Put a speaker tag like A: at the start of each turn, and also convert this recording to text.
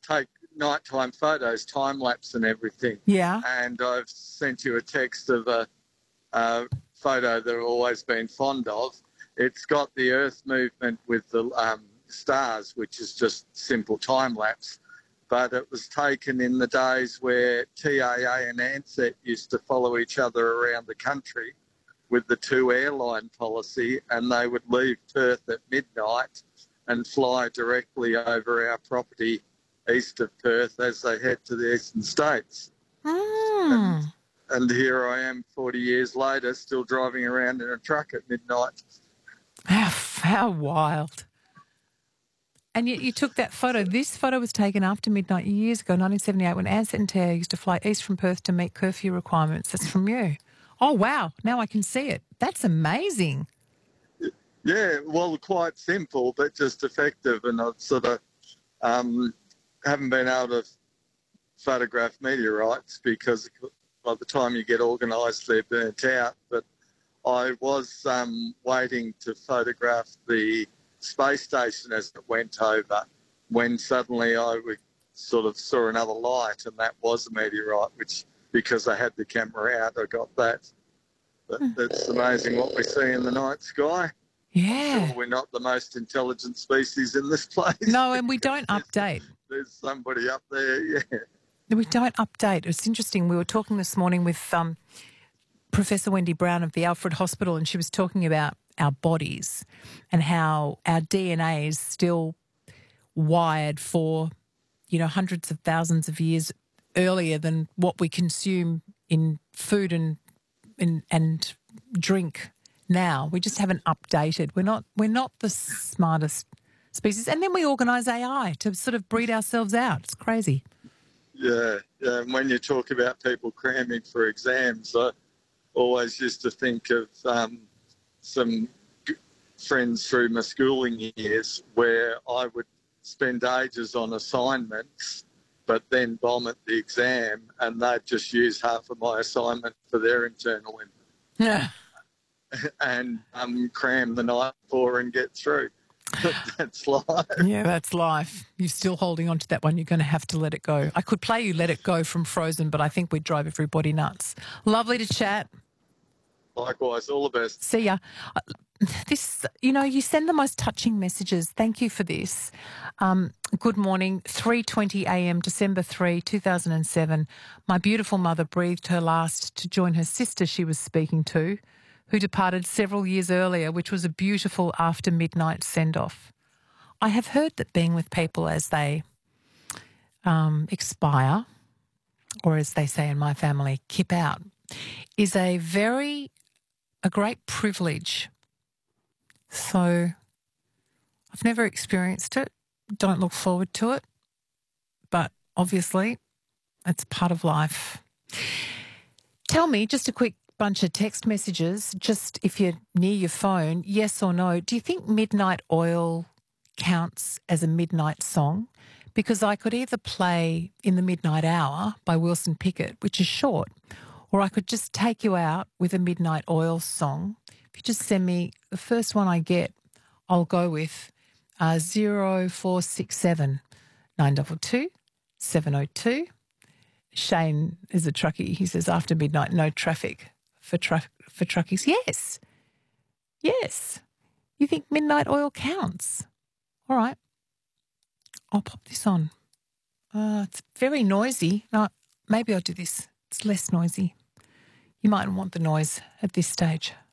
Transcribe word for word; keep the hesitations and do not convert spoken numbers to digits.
A: take nighttime photos, time lapse and everything.
B: Yeah.
A: And I've sent you a text of a, a photo that I've always been fond of. It's got the Earth movement with the um, stars, which is just simple time lapse. But it was taken in the days where T A A and Ansett used to follow each other around the country with the two airline policy, and they would leave Perth at midnight and fly directly over our property east of Perth as they head to the eastern states.
B: Mm.
A: And, and here I am forty years later still driving around in a truck at midnight.
B: How, how wild. And yet you took that photo. This photo was taken after midnight years ago, nineteen seventy-eight, when Ansett and T A A used to fly east from Perth to meet curfew requirements. That's from you. Oh, wow. Now I can see it. That's amazing.
A: Yeah, well, quite simple, but just effective. And I've sort of um, haven't been able to photograph meteorites because by the time you get organised, they're burnt out. But I was um, waiting to photograph the space station as it went over when suddenly I sort of saw another light, and that was a meteorite, which, because I had the camera out, I got that. But it's amazing what we see in the night sky.
B: Yeah.
A: Sure, we're not the most intelligent species in this place.
B: No, and we don't
A: there's,
B: update.
A: There's somebody up there, yeah.
B: We don't update. It's interesting. We were talking this morning with um, Professor Wendy Brown of the Alfred Hospital, and she was talking about our bodies and how our D N A is still wired for, you know, hundreds of thousands of years earlier than what we consume in food and and, and drink now. We just haven't updated. We're not we're not the smartest species. And then we organise A I to sort of breed ourselves out. It's crazy.
A: Yeah, yeah. And when you talk about people cramming for exams, I always used to think of um, some g- friends through my schooling years where I would spend ages on assignments but then bomb at the exam, and they'd just use half of my assignment for their internal input.
B: Yeah.
A: and um, cram the night before and get through. That's life.
B: Yeah, that's life. You're still holding on to that one. You're going to have to let it go. I could play you Let It Go from Frozen, but I think we'd drive everybody nuts. Lovely to chat.
A: Likewise, all the best.
B: See ya. Uh, This, you know, you send the most touching messages. Thank you for this. Um, good morning, three twenty a m, December third, two thousand seven. My beautiful mother breathed her last to join her sister she was speaking to, who departed several years earlier, which was a beautiful after midnight send-off. I have heard that being with people as they um, expire, or as they say in my family, kip out, is a very, a great privilege. So I've never experienced it, don't look forward to it, but obviously it's part of life. Tell me, just a quick bunch of text messages, just if you're near your phone, yes or no, do you think Midnight Oil counts as a midnight song? Because I could either play In the Midnight Hour by Wilson Pickett, which is short, or I could just take you out with a Midnight Oil song. If you just send me the first one I get, I'll go with uh, zero four six seven nine two two seven oh two. Shane is a truckie. He says, after midnight, no traffic for, tra- for truckies. Yes. Yes. You think Midnight Oil counts? All right. I'll pop this on. Uh, it's very noisy. No, maybe I'll do this. It's less noisy. You mightn't want the noise at this stage.